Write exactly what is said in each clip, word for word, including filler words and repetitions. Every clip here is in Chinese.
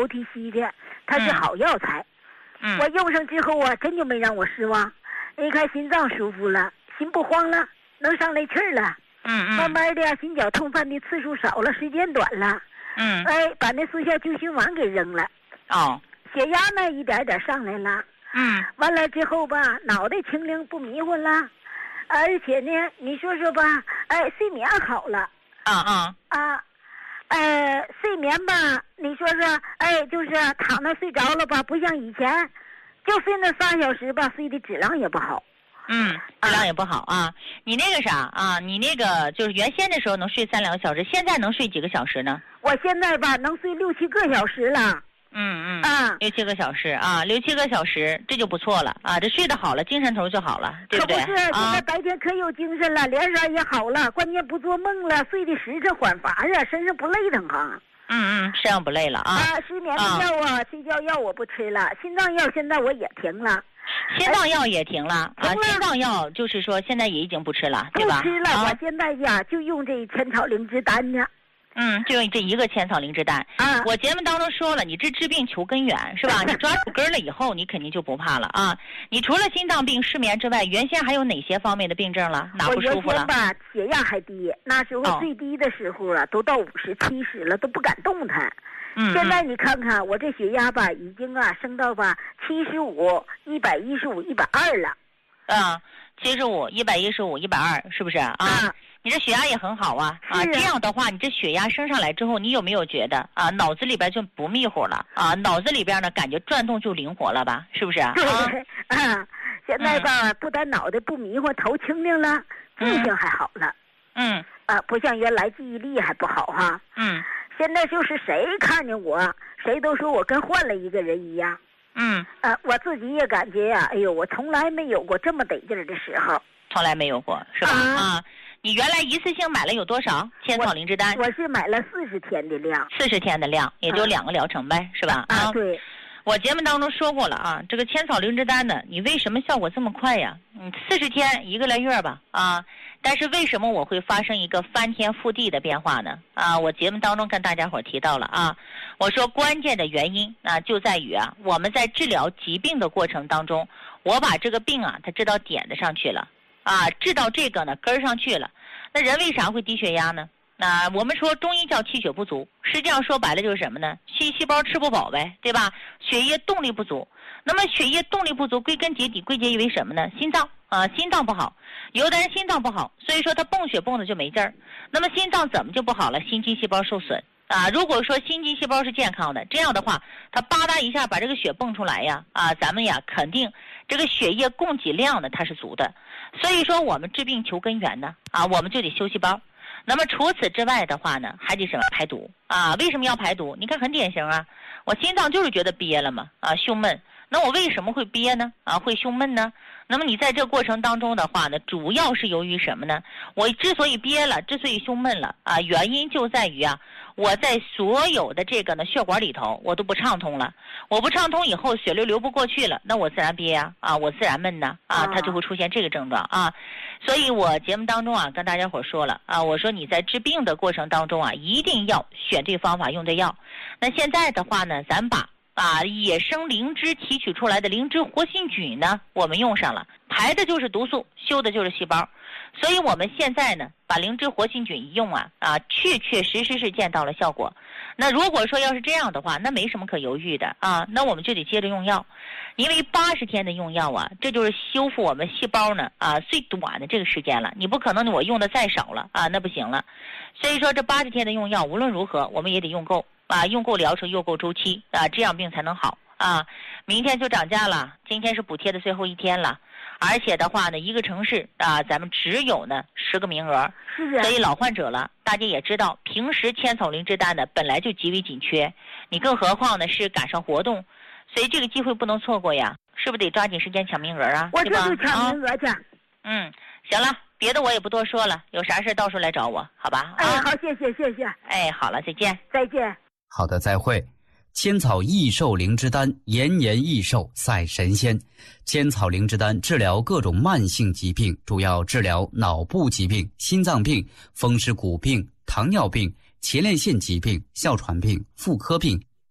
O T C 的，它是好药材。 嗯， 我用上之后啊，真就没让我失望。一看心脏舒服了，心不慌了，能上来气儿了。 嗯嗯， 慢慢的心绞痛犯的次数少了，时间短了。 嗯， 哎，把那速效救心丸给扔了。 哦， 血压呢一点点上来了。 嗯， 完了之后吧，脑袋清灵不迷糊了，而且呢，你说说吧，哎，睡眠好了。 啊啊啊，呃，睡眠吧，你说说，哎，就是躺那睡着了吧，不像以前，就睡那仨小时吧，睡的质量也不好。 嗯，质量也不好啊。你那个啥啊，你那个就是原先的时候能睡三两个小时，现在能睡几个小时呢？ 我现在吧能睡六七个小时了。 嗯嗯啊， 六七个小时啊，六七个小时这就不错了啊，这睡得好了，精神头就好了，对不对？ 可不是，现在白天可有精神了，连梢也好了，关键不做梦了，睡的时辰缓乏呀，身上不累腾哈。 嗯嗯，身上不累了啊。 啊，失眠的药啊，睡觉药我不吃了，心脏药现在我也停了。 心脏药也停了啊， 停了心脏药就是说现在也已经不吃了，对吧？ 不吃了， 啊、 我现在呀就用这千草灵芝丹呢。 嗯，就用这一个千草灵芝丹。 啊， 我节目当中说了，你这治病求根源是吧？你抓住根了以后，你肯定就不怕了啊。你除了心脏病、失眠之外，原先还有哪些方面的病症了？哪不舒服了？ 我原先吧血压还低，那时候最低的时候啊，哦、都到五十、七十了，都不敢动弹。 嗯， 现在你看看我这血压吧，已经啊升到吧七十五、一百一十五、一百二了。 啊，七十五、一百一十五、一百二，是不是啊？ 啊， 你这血压也很好啊啊！这样的话，你这血压升上来之后，你有没有觉得啊，脑子里边就不迷糊了啊？脑子里边呢，感觉转动就灵活了吧？是不是啊？ 对啊，现在吧，嗯、不但脑袋不迷糊，头清灵了，记性还好了。 嗯。 啊，不像原来记忆力还不好哈。 嗯。 现在就是谁看见我，谁都说我跟换了一个人一样。 嗯。 啊，我自己也感觉呀、啊，哎呦，我从来没有过这么得劲儿的时候。 从来没有过，是吧？ 啊。 啊你原来一次性买了有多少千草灵芝丹？ 我是买了四十天的量。 四十天的量，也就两个疗程呗，啊、是吧？ 啊，对。 我节目当中说过了啊，这个千草灵芝丹呢，你为什么效果这么快呀？嗯，四十天一个来月吧，啊，但是为什么我会发生一个翻天覆地的变化呢？啊，我节目当中跟大家伙提到了啊，我说关键的原因啊，就在于啊，我们在治疗疾病的过程当中，我把这个病啊，它治到点子上去了。啊，治到这个呢根儿上去了，那人为啥会低血压呢？那、啊、我们说中医叫气血不足，实际上说白了就是什么呢？细细胞吃不饱呗，对吧？血液动力不足，那么血液动力不足归根结底归结于为什么呢？心脏啊，心脏不好，有的人心脏不好，所以说他泵血泵的就没劲儿。那么心脏怎么就不好了？心肌细胞受损啊。如果说心肌细胞是健康的，这样的话，他吧嗒一下把这个血泵出来呀，啊，咱们呀肯定这个血液供给量呢它是足的。所以说我们治病求根源呢，啊，我们就得修细胞。那么除此之外的话呢，还得什么排毒啊？为什么要排毒？你看很典型啊，我心脏就是觉得憋了嘛，啊，胸闷。那我为什么会憋呢？啊，会胸闷呢？那么你在这个过程当中的话呢，主要是由于什么呢？我之所以憋了，之所以胸闷了啊，原因就在于啊，我在所有的这个呢血管里头，我都不畅通了。我不畅通以后，血流流不过去了，那我自然憋呀，啊，我自然闷呐，啊，它就会出现这个症状啊。所以我节目当中啊，跟大家伙说了啊，我说你在治病的过程当中啊，一定要选对方法，用对药。那现在的话呢，咱把把野生灵芝提取出来的灵芝活性菌呢，我们用上了，排的就是毒素，修的就是细胞。所以我们现在呢，把灵芝活性菌一用啊，啊，确确实实是见到了效果。那如果说要是这样的话，那没什么可犹豫的啊，那我们就得接着用药，因为八十天的用药啊，这就是修复我们细胞呢啊最短的这个时间了。你不可能我用的再少了啊，那不行了。所以说这八十天的用药，无论如何我们也得用够啊，用够疗程，用够周期啊，这样病才能好啊。明天就涨价了，今天是补贴的最后一天了。而且的话呢，一个城市啊，咱们只有呢十个名额， 是所以老患者了，大家也知道，平时千草灵芝丹呢本来就极为紧缺，你更何况呢是赶上活动，所以这个机会不能错过呀，是不是得抓紧时间抢名额啊？ 我这就抢名额去、啊。 嗯，行了，别的我也不多说了，有啥事到时候来找我，好吧？ 哎，好，谢谢，谢谢。 哎，好了，再见， 再见。 好的，再会。千草益寿灵芝丹，延年益寿赛神仙。千草灵芝丹治疗各种慢性疾病，主要治疗脑部疾病、心脏病、风湿骨病、糖尿病、前列腺疾病、哮喘病、妇科病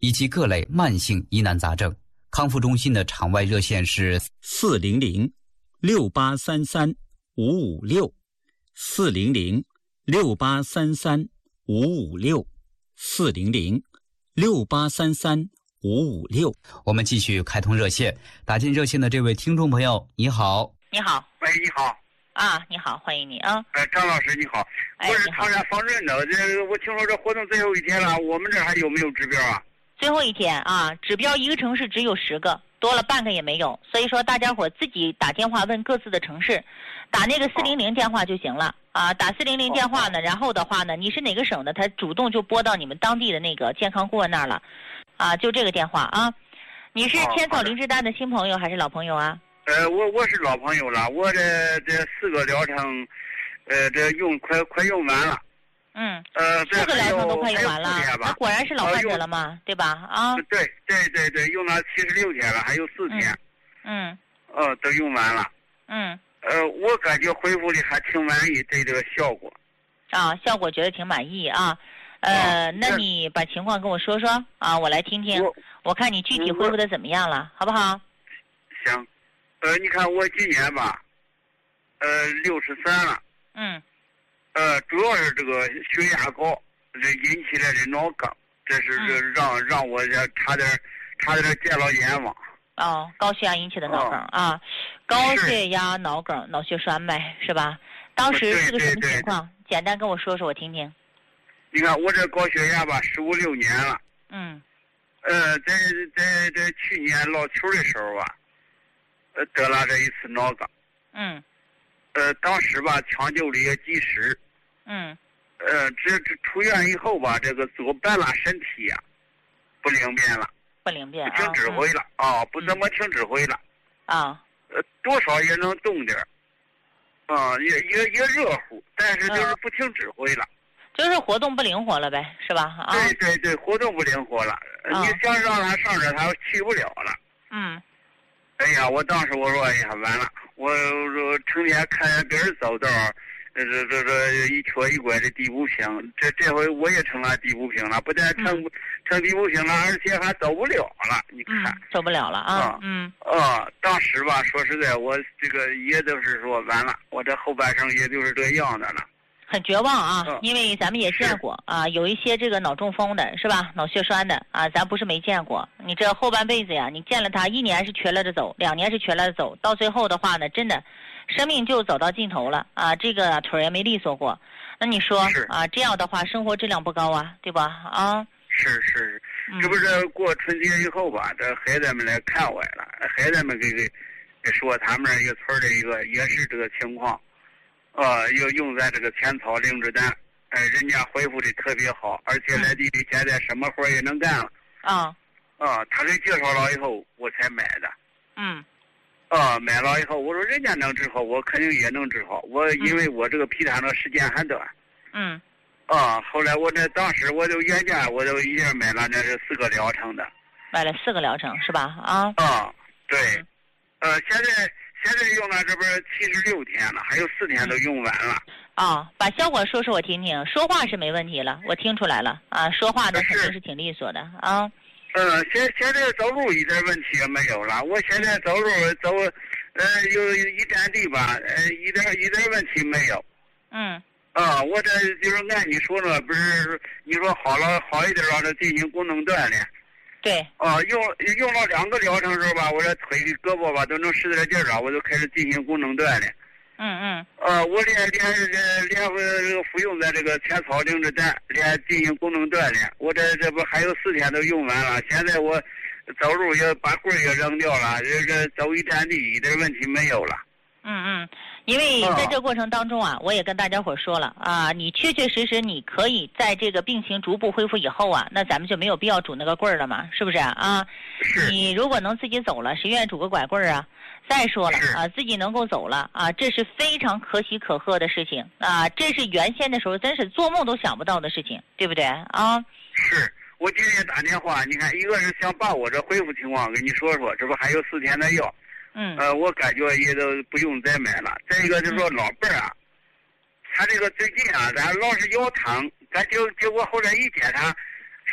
以及各类慢性疑难杂症。康复中心的场外热线是四零零六八三三五五六，四零零六八三三五五六，四零零六八三三五五六。 我们继续开通热线，打进热线的这位听众朋友，你好。 你好。 喂，你好。 啊，你好，欢迎你啊。 呃，张老师你好， 哎、 我是唐山方润的，这我听说这活动最后一天了，我们这还有没有指标啊？ 最后一天啊，指标一个城市只有十个，多了半个也没有，所以说大家伙自己打电话问各自的城市，打那个四零零电话就行了啊。打四零零电话呢，然后的话呢，你是哪个省的，他主动就拨到你们当地的那个健康顾问那儿了，啊，就这个电话啊。你是千草灵芝丹的新朋友还是老朋友啊？ 呃，我我是老朋友了，我这这四个疗程，呃，这用快快用完了。 嗯， 呃， 四个疗程都快用完了， 那果然是老患者了嘛，对吧？啊， 对对对对，用了七十六天了，还有四天。 嗯。 呃、嗯，都用完了。 嗯。 呃，我感觉恢复的还挺满意，对这个效果。 啊，效果觉得挺满意啊。呃，那你把情况跟我说说啊，我来听听，我, 我看你具体恢复的怎么样了，好不好？ 行。呃，你看我今年吧，呃，六十三了。 嗯。 呃，主要是这个血压高，这引起来的脑梗，这是这让、嗯、让我这差点差点见了阎王。 哦，高血压引起的脑梗、哦、啊，高血压、脑梗、脑血栓呗，是吧？当时是个什么情况？简单跟我说说，我听听。 你看我这高血压吧，十五六年了。 嗯。 呃，在在在去年老球的时候吧，呃，得了这一次脑梗。 嗯。 呃，当时吧，抢救的也及时。 嗯。 呃，这这出院以后吧，这个左半拉身体呀、啊，不灵便了。 不灵便。 不听指挥了啊、嗯哦，不怎么听指挥了。 啊。 呃，多少也能动点儿。啊、嗯，也也也热乎，但是就是不听指挥了。 嗯、就是活动不灵活了呗，是吧？啊。 对对对，活动不灵活了。 啊、 你想让他上这，他去不了了。 嗯。 哎呀，我当时我说，哎呀，完了，我我成天看见别人走道，这这这这一瘸一拐的地不平，这这回我也成了地不平了，不但成、嗯、成地不平了，而且还走不了了。你看， 嗯、走不了了啊。 啊嗯。 啊，当时吧，说实在，我这个也都是说完了，我这后半生也就是这样的了。 很绝望啊， 嗯、 因为咱们也见过啊，有一些这个脑中风的是吧，脑血栓的啊，咱不是没见过。你这后半辈子呀，你见了他一年是瘸了着走，两年是瘸了着走，到最后的话呢，真的，生命就走到尽头了啊，这个腿也没利索过。那你说啊，这样的话生活质量不高啊，对吧？啊， 是是，这不是过春节以后吧，这孩子们来看我了，孩子们给给给说他们一个村的一个也是这个情况。呃，要用在这个千草灵芝丹，哎、呃，人家恢复的特别好，而且来地里现在什么活也能干了。 啊、 嗯，啊，他给介绍了以后，我才买的。 嗯。 啊，买了以后，我说人家能治好，我肯定也能治好。我因为我这个皮汤的时间还短。 嗯。 啊，后来我这当时我就原价我就已经买了那是四个疗程的。 买了四个疗程是吧？啊。 啊，对。 嗯、 呃，现在。现在用了这不是七十六天了，还有四天都用完了。 啊、哦，把效果说说我听听。说话是没问题了，我听出来了啊，说话呢肯定是挺利索的啊。 嗯，现现在走路一点问题也没有了。我现在走路走，呃，有一站地吧，呃，一点一点问题没有。 嗯。 啊，我这就是按你说的，不是你说好了好一点了，这进行功能锻炼。 对， 啊，用用了两个疗程时候吧，我这腿胳膊吧都能使点劲儿了，我就开始进行功能锻炼。 嗯嗯。 呃，我连连连连服用在这个千草灵芝丹，连进行功能锻炼。我这这不还有四天都用完了，现在我走路也把棍儿也扔掉了，这这走一站地一点问题没有了。 嗯嗯，因为在这过程当中啊，我也跟大家伙说了啊，你确确实实你可以在这个病情逐步恢复以后啊，那咱们就没有必要拄那个棍儿了嘛，是不是啊？ 是。 你如果能自己走了，谁愿意拄个拐棍儿啊？再说了啊，自己能够走了啊，这是非常可喜可贺的事情啊，这是原先的时候真是做梦都想不到的事情，对不对啊？ 是。我今天打电话，你看，一个是想把我这恢复情况跟你说说，这不还有四天的药。 嗯， 呃，我感觉也都不用再买了。再一个就是说老伴儿啊，他这个最近啊，咱老是腰疼，咱就结果后来一检查，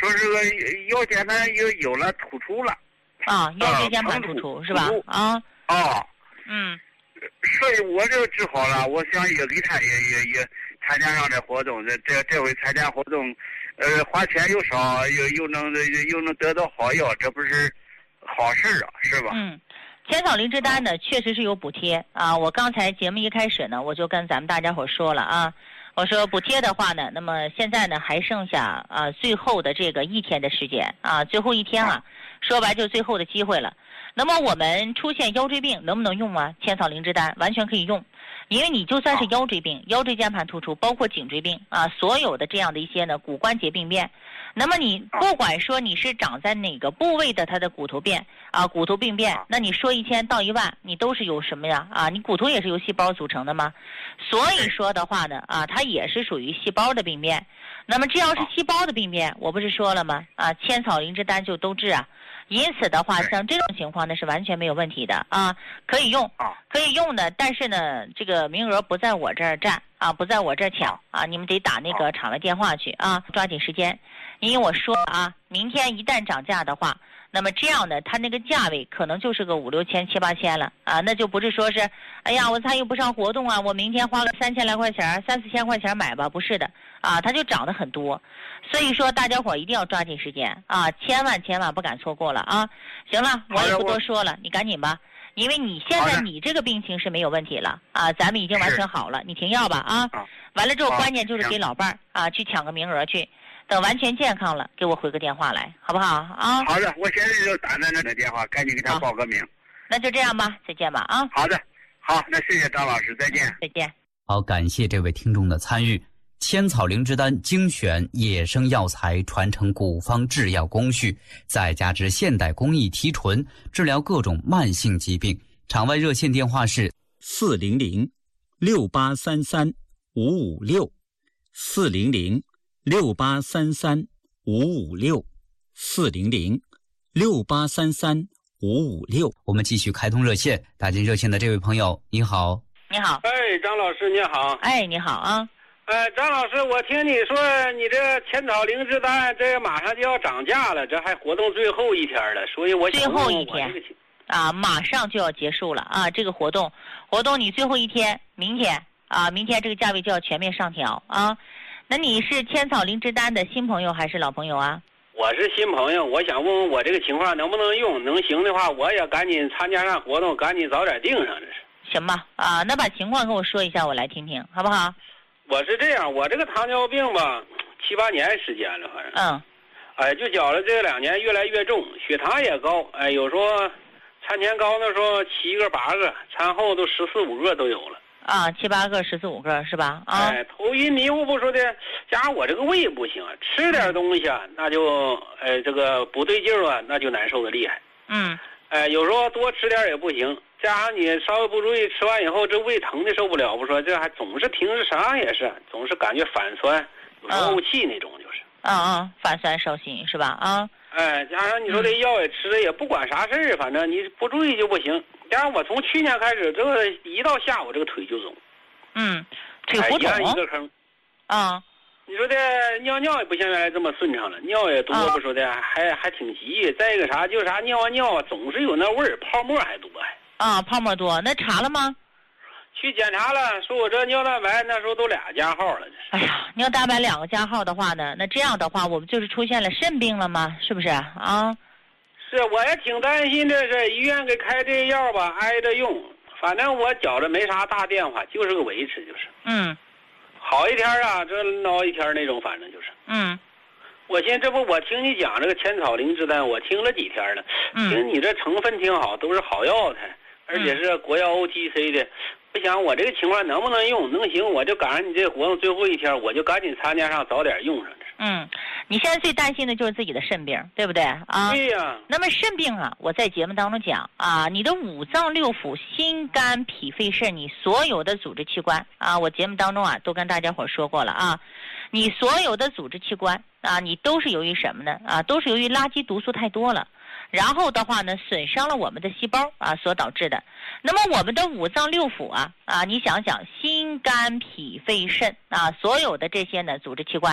说是个腰间盘有有了突出了。 啊，腰椎间盘突出是吧？啊。 啊。 嗯。 所以我这个治好了，我想也给他也也也参加上这活动，这这这回参加活动，呃，花钱又少，又又能又能得到好药，这不是好事啊，是吧？ 嗯。千草灵芝丹呢，确实是有补贴啊。我刚才节目一开始呢，我就跟咱们大家伙说了啊，我说补贴的话呢，那么现在呢还剩下啊最后的这个一天的时间啊，最后一天啊，说白就最后的机会了。那么我们出现腰椎病能不能用啊？千草灵芝丹完全可以用，因为你就算是腰椎病、腰椎间盘突出，包括颈椎病啊，所有的这样的一些呢骨关节病变，那么你不管说你是长在哪个部位的它的骨头变啊，骨头病变，那你说一千到一万，你都是由什么呀？啊，你骨头也是由细胞组成的吗？所以说的话呢，啊，它也是属于细胞的病变。那么只要是细胞的病变，我不是说了吗？啊，千草灵芝丹就都治啊。因此的话，像这种情况呢是完全没有问题的啊，可以用，可以用的。但是呢，这个名额不在我这儿占啊，不在我这儿抢啊，你们得打那个场外电话去啊，抓紧时间。因为我说啊，明天一旦涨价的话，那么这样的它那个价位可能就是个五六千、七八千了啊，那就不是说是，哎呀，我参与不上活动啊，我明天花个三千来块钱、三四千块钱买吧，不是的啊，它就涨得很多。所以说，大家伙一定要抓紧时间啊，千万千万不敢错过了啊！行了，我也不多说了，你赶紧吧，因为你现在你这个病情是没有问题了啊，咱们已经完全好了，你停药吧啊！完了之后，关键就是给老伴儿啊去抢个名额去，等完全健康了，给我回个电话来，好不好啊？ 好的，我现在就打那个电话，赶紧给他报个名。 那就这样吧，再见吧啊！ 好的，好，那谢谢张老师，再见。 再见。 好，感谢这位听众的参与。千草灵芝丹精选野生药材，传承古方制药工序，再加之现代工艺提纯，治疗各种慢性疾病。场外热线电话是四零零六八三三五五六，四零零六八三三五五六，四零零六八三三五五六。 我们继续开通热线，打进热线的这位朋友，你好。 你好。 哎，张老师你好。 哎，你好啊。 呃，张老师，我听你说你这千草灵芝丹这马上就要涨价了，这还活动最后一天了，所以我最后一天啊，马上就要结束了啊，这个活动活动你最后一天，明天啊，明天这个价位就要全面上调啊。那你是千草灵芝丹的新朋友还是老朋友啊？ 我是新朋友，我想问问我这个情况能不能用，能行的话，我也赶紧参加上活动，赶紧早点定上，这是。 行吧，啊，那把情况跟我说一下，我来听听，好不好？ 我是这样，我这个糖尿病吧，七八年时间了，反正， 嗯， 哎，就觉了这两年越来越重，血糖也高，哎，有时候餐前高那时候七个八个，餐后都十四五个都有了。 啊，七八个、十四五个是吧？啊， 哎，头晕迷糊不说的，加上我这个胃不行，吃点东西啊，那就，哎，这个不对劲儿啊，那就难受的厉害。 嗯， 哎，有时候多吃点也不行。加上你稍微不注意，吃完以后这胃疼的受不了，不说这还总是停止啥也是，总是感觉反酸，有时候怄气那种就是。 嗯嗯，反酸烧心是吧？啊。 哎，加上你说这药也吃的也不管啥事儿，反正你不注意就不行。加上我从去年开始，这个一到下午这个腿就肿。 嗯，腿胡肿。 哎，一个坑。 啊。 你说的尿尿也不像原来这么顺畅了，尿也多，不说的还还挺急。再一个啥，就啥尿啊尿啊，总是有那味儿，泡沫还多还。 啊，泡沫多，那查了吗？ 去检查了，说我这尿蛋白那时候都俩加号了。 哎呀，尿蛋白两个加号的话呢，那这样的话，我们就是出现了肾病了吗？是不是啊？ 是，我也挺担心这是医院给开这药吧，挨着用。反正我觉着没啥大变化，就是个维持，就是。 嗯。 好一天啊，这孬一天那种，反正就是。 嗯。 我寻思这不，我听你讲这个千草灵芝丹，我听了几天了， 嗯， 听你这成分挺好，都是好药材。而且是国药 O T C 的，我想我这个情况能不能用？能行，我就赶上你这活动最后一天，我就赶紧参加上，早点用上。 嗯，你现在最担心的就是自己的肾病，对不对啊？ 对呀。 那么肾病啊，我在节目当中讲啊，你的五脏六腑、心肝脾肺肾，你所有的组织器官啊，我节目当中啊都跟大家伙说过了啊，你所有的组织器官啊，你都是由于什么呢？啊，都是由于垃圾毒素太多了。然后的话呢，损伤了我们的细胞啊所导致的。那么我们的五脏六腑啊啊，你想想，心肝脾肺肾啊，所有的这些呢组织器官，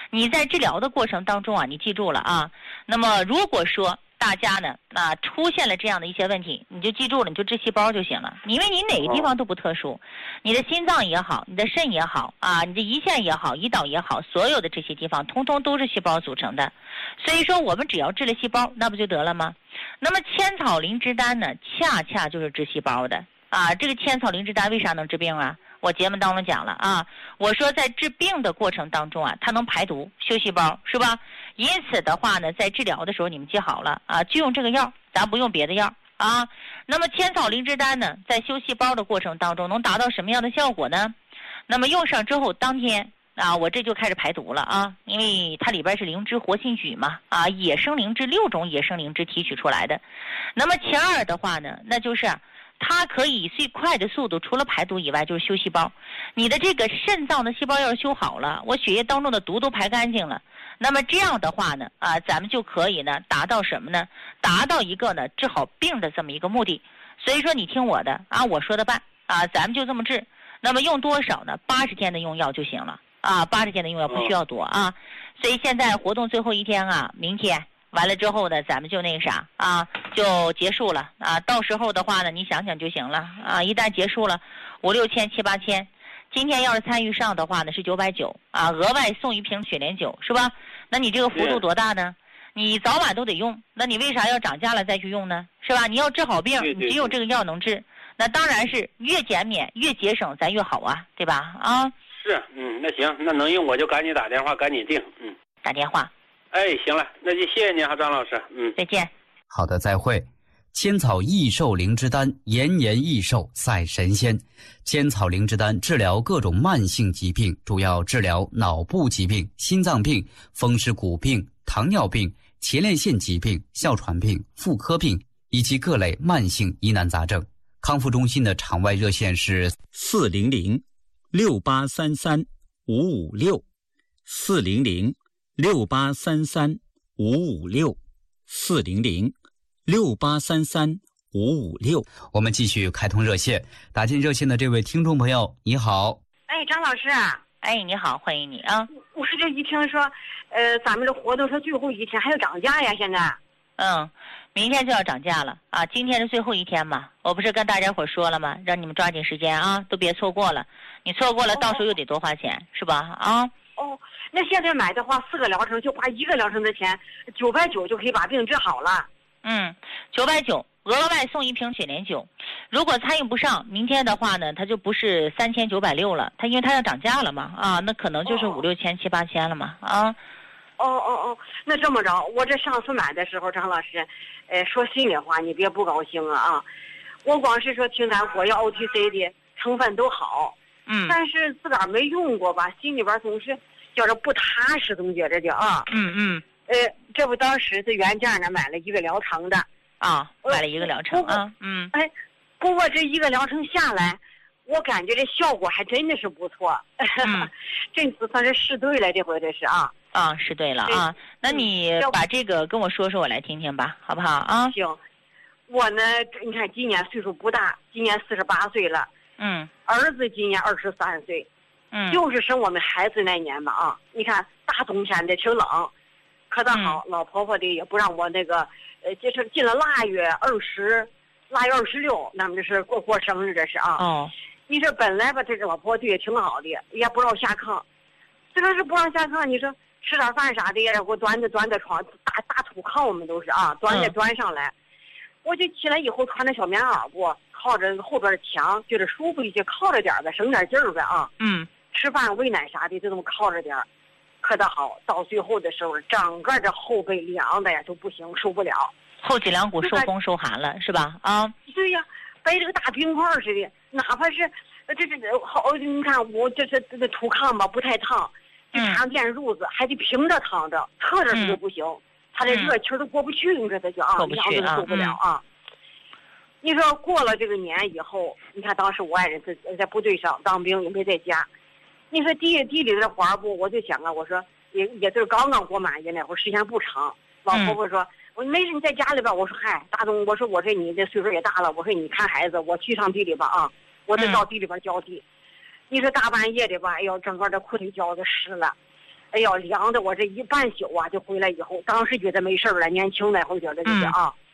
你在治疗的过程当中啊，你记住了啊。那么如果说大家呢啊出现了这样的一些问题，你就记住了，你就治细胞就行了，因为你哪个地方都不特殊，你的心脏也好，你的肾也好啊，你的胰腺也好，胰岛也好，所有的这些地方通通都是细胞组成的。所以说我们只要治了细胞，那不就得了吗？那么千草灵芝丹呢，恰恰就是治细胞的啊。这个千草灵芝丹为啥能治病啊？我节目当中讲了啊，我说在治病的过程当中啊，它能排毒修细胞，是吧？因此的话呢，在治疗的时候你们记好了啊，就用这个药，咱不用别的药啊。那么千草灵芝丹呢，在修细胞的过程当中能达到什么样的效果呢？那么用上之后当天啊，我这就开始排毒了啊，因为它里边是灵芝活性菊嘛啊，野生灵芝六种野生灵芝提取出来的。那么其二的话呢，那就是它可以以最快的速度，除了排毒以外，就是修细胞。你的这个肾脏的细胞要是修好了，我血液当中的毒都排干净了，那么这样的话呢，啊，咱们就可以呢达到什么呢？达到一个呢治好病的这么一个目的。所以说你听我的啊，我说的办啊，咱们就这么治。那么用多少呢？八十天的用药就行了啊，八十天的用药不需要多啊。所以现在活动最后一天啊，明天。完了之后呢，咱们就那个啥啊，就结束了啊。到时候的话呢，你想想就行了啊。一旦结束了，五六千、七八千。今天要是参与上的话呢，是九百九啊，额外送一瓶雪莲酒，是吧？那你这个幅度多大呢？你早晚都得用，那你为啥要涨价了再去用呢？是吧？你要治好病，你只有这个药能治。那当然是越减免越节省，咱越好啊，对吧？啊。 是，嗯，那行，那能用我就赶紧打电话，赶紧定，嗯。 打电话。 哎，行了，那就谢谢您哈，张老师。嗯， 再见。 好的，再会。千草益寿灵芝丹，延年益寿赛神仙。千草灵芝丹治疗各种慢性疾病，主要治疗脑部疾病、心脏病、风湿骨病、糖尿病、前列腺疾病、哮喘病、妇科病以及各类慢性疑难杂症。康复中心的场外热线是四零零六八三三五五六四零零。六八三三五五六四零零六八三三五五六。 我们继续开通热线，打进热线的这位听众朋友，你好。 哎，张老师。 哎，你好，欢迎你啊。 我是这一听说，呃，咱们这活动说最后一天还要涨价呀，现在。 嗯，明天就要涨价了啊！今天是最后一天嘛，我不是跟大家伙说了吗？让你们抓紧时间啊，都别错过了。你错过了，到时候又得多花钱，哦、是吧？啊。 哦，那现在买的话，四个疗程就花一个疗程的钱，九百九就可以把病治好了。 嗯，九百九，额外送一瓶雪莲酒。如果参与不上，明天的话呢，它就不是三千九百六了，它因为它要涨价了嘛，啊，那可能就是五六千、七八千了嘛，啊。 哦哦哦，那这么着，我这上次买的时候，张老师，呃，说心里话，你别不高兴啊啊，我光是说听咱国药 O T C 的成分都好。 嗯， 但是自个儿没用过吧，心里边总是觉着不踏实，总觉着的啊。 嗯嗯。 呃，这不当时是原价呢，买了一个疗程的。 啊，买了一个疗程啊。嗯。 哎，不过这一个疗程下来，我感觉这效果还真的是不错。 嗯。 这次算是试对了，这回这是啊。 啊，试对了啊。那你把这个跟我说说，我来听听吧，好不好啊？ 行。我呢，你看今年岁数不大，今年四十八岁了。 嗯， 儿子今年二十三岁， 嗯， 就是生我们孩子那年嘛啊。你看大冬天的挺冷，可倒好， 嗯、 老婆婆的也不让我那个，呃，就是进了腊月二十，腊月二十六，那么就是过过生日这是啊。 哦， 你说本来吧，这个老婆对也挺好的，也不让下炕，这个是不让下炕，你说吃点饭啥的也给我端着端着床，大大土炕我们都是啊，端着端上来。嗯、我就起来以后穿着小棉袄不。靠着后边的墙，觉得舒服一些，靠着点呗，省点劲儿呗啊。 嗯， 吃饭喂奶啥的就这么靠着点儿，可倒好。到最后的时候，整个这后背凉的呀都不行，受不了。 后脊梁骨受风受寒了是吧？啊， 对呀，背这个大冰块似的，哪怕是这这这好，你看我这这这土炕吧不太烫，这插电褥子还得平着躺着，侧着都不行，他这热气都过不去，你说这就啊，凉的受不了啊。你说过了这个年以后，你看当时我爱人在在部队上当兵，也没在家。你说地地里的活不，我就想啊，我说也也就是刚刚过满月那会儿，时间不长。老婆婆说：“我没事，你在家里边。”我说：“嗨，大东，我说我说你这岁数也大了，我说你看孩子，我去上地里吧啊，我得到地里边浇地。”你说大半夜的吧，哎呦，整个这裤腿浇的湿了。 哎呦，凉的我这一半宿啊，就回来以后，当时觉得没事了，年轻那会儿觉得就是啊。嗯